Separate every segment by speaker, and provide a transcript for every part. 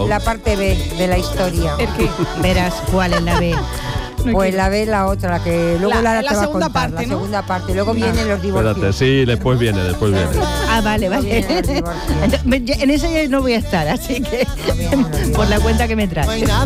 Speaker 1: la parte B de la historia.
Speaker 2: ¿El qué?
Speaker 3: Verás cuál es la B.
Speaker 1: Pues la B, la otra, la que luego Lara te va a
Speaker 2: segunda
Speaker 1: contar,
Speaker 2: parte,
Speaker 1: la segunda parte. Luego vienen los divorcios.
Speaker 4: Espérate, sí, después viene.
Speaker 3: Ah, vale.
Speaker 1: Vienen los divorcios.
Speaker 3: En ese ya no voy a estar, así que por la cuenta que me trae.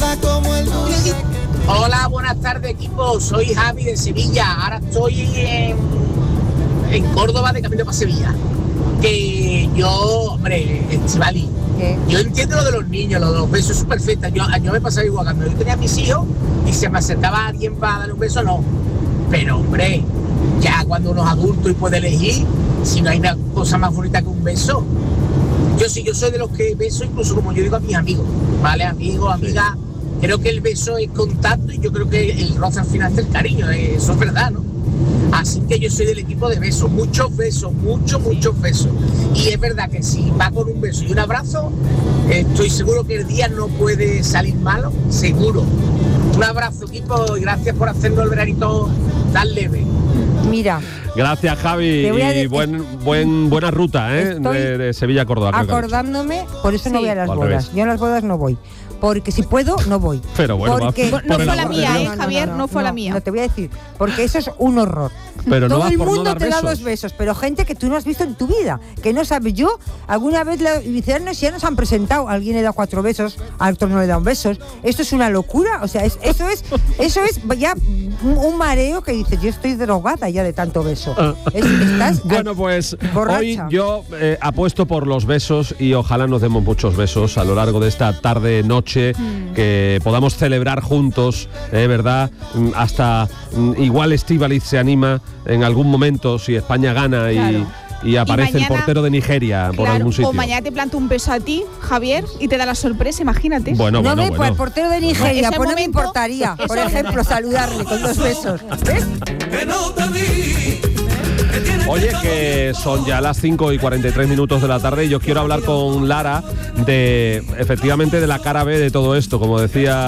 Speaker 5: Hola, buenas tardes, equipo. Soy Javi de Sevilla. Ahora estoy en Córdoba de camino para Sevilla. Que yo, hombre, Estivali, yo entiendo lo de los niños, lo de los besos, es perfecto. Yo me pasaba igual cuando yo tenía mis hijos y se me acercaba alguien para darle un beso, no. Pero, hombre, ya cuando uno es adulto y puede elegir, si no hay una cosa más bonita que un beso. Yo soy de los que beso, incluso como yo digo a mis amigos, ¿vale? Amigos, amigas. Creo que el beso es contacto y yo creo que el roce al final es el cariño, eso es verdad, ¿no? Así que yo soy del equipo de besos, muchos besos. Y es verdad que si va con un beso y un abrazo, estoy seguro que el día no puede salir malo, seguro. Un abrazo, equipo, y gracias por hacernos el veranito tan leve.
Speaker 1: Mira.
Speaker 4: Gracias, Javi, y buena ruta, de Sevilla a Córdoba.
Speaker 1: Acordándome, por eso no voy a las bodas. Yo a las bodas no voy. Porque si puedo, no voy.
Speaker 4: Pero bueno,
Speaker 2: no fue la mía, Javier, no fue la mía.
Speaker 1: No te voy a decir, porque eso es un horror.
Speaker 4: Pero
Speaker 1: todo
Speaker 4: no
Speaker 1: el
Speaker 4: por
Speaker 1: mundo
Speaker 4: no dar
Speaker 1: te da
Speaker 4: besos.
Speaker 1: 2 besos, pero gente que tú no has visto en tu vida, que no sabes. Yo alguna vez ya nos han presentado, a alguien le da 4 besos, a otro no le dan besos. Esto es una locura, o sea, eso es ya un mareo que dices, yo estoy drogada ya de tanto beso.
Speaker 4: Bueno, pues
Speaker 1: borracha.
Speaker 4: Hoy yo apuesto por los besos y ojalá nos demos muchos besos a lo largo de esta tarde-noche, que podamos celebrar juntos, ¿verdad? Hasta igual Estíbaliz se anima en algún momento si España gana. Claro. Y aparece mañana, el portero de Nigeria por algún sitio.
Speaker 2: O mañana te planta un beso a ti, Javier, y te da la sorpresa, imagínate.
Speaker 4: Bueno.
Speaker 1: Pues el portero de Nigeria, pues no me importaría, por ejemplo, saludarle con 2 besos. ¿Ves?
Speaker 4: Oye, que son ya las 5:43 de la tarde y yo quiero hablar con Lara efectivamente de la cara B de todo esto, como decía